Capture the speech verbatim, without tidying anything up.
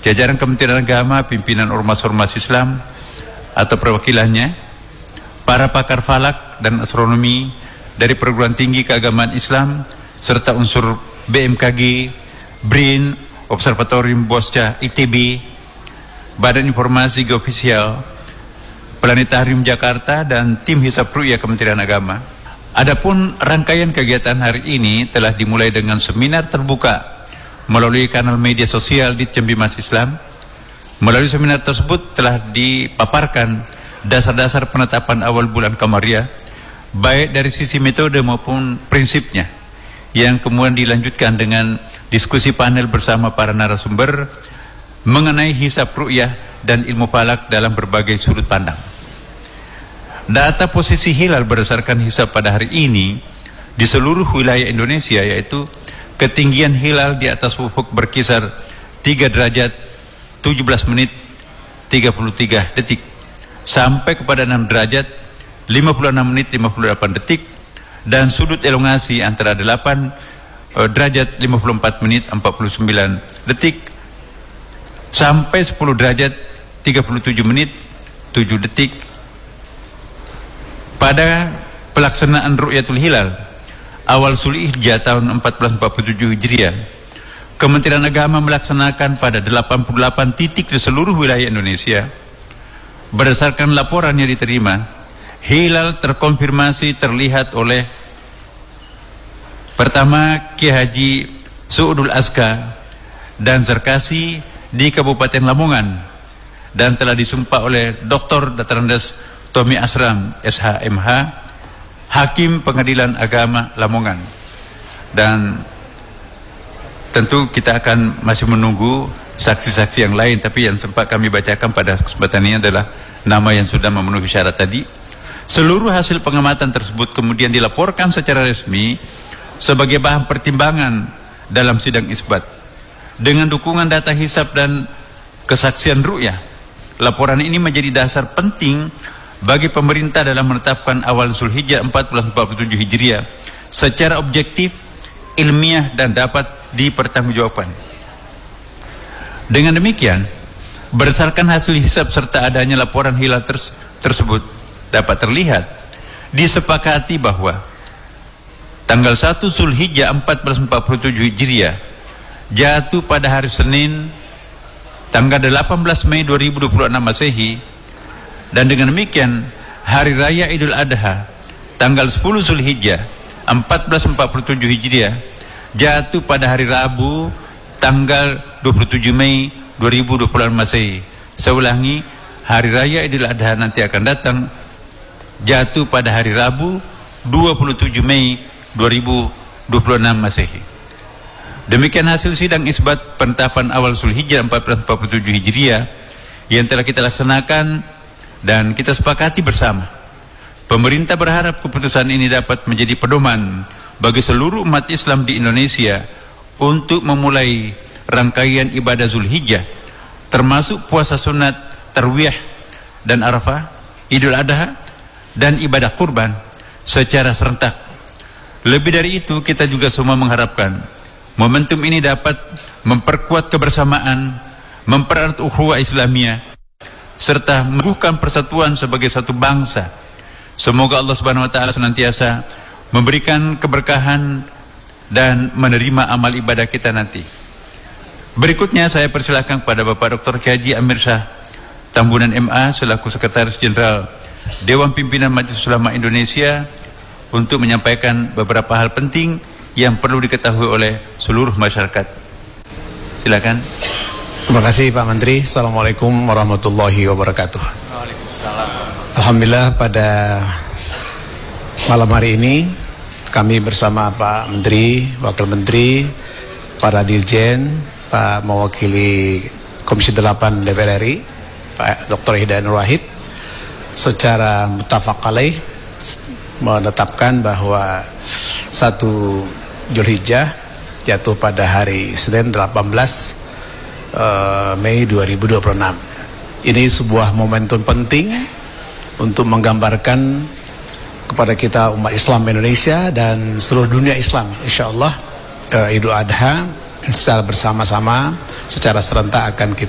jajaran Kementerian Agama, pimpinan ormas-ormas Islam atau perwakilannya, para pakar falak dan astronomi dari perguruan tinggi keagamaan Islam, serta unsur B M K G, B R I N, Observatorium Bosca I T B, Badan Informasi Geofisial, Planetarium Jakarta, dan tim Hisab Ru'yah Kementerian Agama. Adapun rangkaian kegiatan hari ini telah dimulai dengan seminar terbuka melalui kanal media sosial di Cembimas Islam. Melalui seminar tersebut telah dipaparkan dasar-dasar penetapan awal bulan Qamariyah, baik dari sisi metode maupun prinsipnya, yang kemudian dilanjutkan dengan diskusi panel bersama para narasumber mengenai hisab ru'yah dan ilmu falak dalam berbagai sudut pandang. Data posisi hilal berdasarkan hisab pada hari ini di seluruh wilayah Indonesia, yaitu ketinggian hilal di atas ufuk berkisar tiga derajat tujuh belas menit tiga puluh tiga detik sampai kepada enam derajat lima puluh enam menit lima puluh delapan detik, dan sudut elongasi antara delapan uh, derajat lima puluh empat menit empat puluh sembilan detik sampai sepuluh derajat tiga puluh tujuh menit tujuh detik. Pada pelaksanaan Ru'yatul Hilal awal Zulhijjah tahun seribu empat ratus empat puluh tujuh Hijriah, Kementerian Agama melaksanakan pada delapan puluh delapan titik di seluruh wilayah Indonesia. Berdasarkan laporan yang diterima, hilal terkonfirmasi terlihat oleh pertama Kiai Haji Su'udul Azka dan Zarkasi di Kabupaten Lamongan, dan telah disumpah oleh Doktor Datarandes Tommy Asram S H M H, Hakim Pengadilan Agama Lamongan. Dan tentu kita akan masih menunggu saksi-saksi yang lain, tapi yang sempat kami bacakan pada kesempatan ini adalah nama yang sudah memenuhi syarat tadi. Seluruh hasil pengamatan tersebut kemudian dilaporkan secara resmi sebagai bahan pertimbangan dalam sidang isbat dengan dukungan data hisab dan kesaksian ru'yah. Laporan ini menjadi dasar penting bagi pemerintah dalam menetapkan awal Zulhijjah seribu empat ratus empat puluh tujuh Hijriah secara objektif, ilmiah, dan dapat dipertanggungjawabkan. Dengan demikian, berdasarkan hasil hisab serta adanya laporan hilal ters tersebut, dapat terlihat disepakati bahwa tanggal satu Zulhijjah seribu empat ratus empat puluh tujuh Hijriah jatuh pada hari Senin tanggal delapan belas Mei dua ribu dua puluh enam Masehi, dan dengan demikian hari raya Idul Adha tanggal sepuluh Zulhijjah seribu empat ratus empat puluh tujuh Hijriah jatuh pada hari Rabu tanggal dua puluh tujuh Mei dua ribu dua puluh enam Masehi. Saya ulangi, hari raya Idul Adha nanti akan datang jatuh pada hari Rabu dua puluh tujuh Mei dua ribu dua puluh enam Masehi. Demikian hasil sidang isbat penetapan awal Zulhijjah seribu empat ratus empat puluh tujuh Hijriah yang telah kita laksanakan dan kita sepakati bersama. Pemerintah berharap keputusan ini dapat menjadi pedoman bagi seluruh umat Islam di Indonesia untuk memulai rangkaian ibadah Zulhijjah, termasuk puasa sunat, tarwiyah, dan Arafah, Idul Adha, dan ibadah kurban secara serentak. Lebih dari itu, kita juga semua mengharapkan momentum ini dapat memperkuat kebersamaan, mempererat ukhuwah Islamiyah, serta meneguhkan persatuan sebagai satu bangsa. Semoga Allah Subhanahu wa taala senantiasa memberikan keberkahan dan menerima amal ibadah kita nanti. Berikutnya saya persilakan kepada Bapak Doktor Kiai Haji Amir Syah Tambunan M A selaku Sekretaris Jenderal Dewan Pimpinan Majelis Ulama Indonesia untuk menyampaikan beberapa hal penting yang perlu diketahui oleh seluruh masyarakat. Silakan. Terima kasih Pak Menteri. Assalamualaikum warahmatullahi wabarakatuh. Waalaikumsalam. Alhamdulillah pada malam hari ini kami bersama Pak Menteri, Wakil Menteri, para Dirjen, Pak mewakili Komisi delapan D P R R I, Pak Doktor Hidayat Nur Wahid, secara muttafaq alaih menetapkan bahwa satu Zulhijjah jatuh pada hari Senin delapan belas Mei dua ribu dua puluh enam. Ini sebuah momentum penting untuk menggambarkan kepada kita umat Islam Indonesia dan seluruh dunia Islam, insya Allah uh, Idul Adha secara bersama-sama secara serentak akan kita